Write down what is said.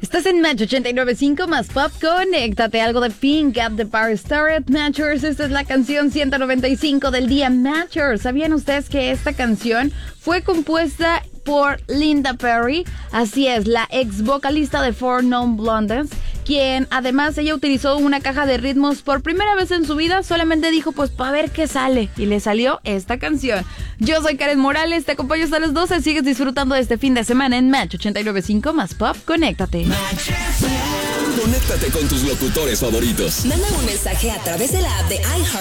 Estás en Match 89.5 más Pop. Conéctate, algo de Pink at the Bar Started Matchers. Esta es la canción 195 del día Matchers. ¿Sabían ustedes que esta canción fue compuesta por Linda Perry? Así es, la ex vocalista de Four Non Blondes, quien además ella utilizó una caja de ritmos por primera vez en su vida. Solamente dijo, pues para ver qué sale, y le salió esta canción. Yo soy Karen Morales, te acompaño hasta las 12. Sigues disfrutando de este fin de semana en Match 89.5 más Pop. Conéctate. Conéctate con tus locutores favoritos. Manda un mensaje a través de la app de iHeart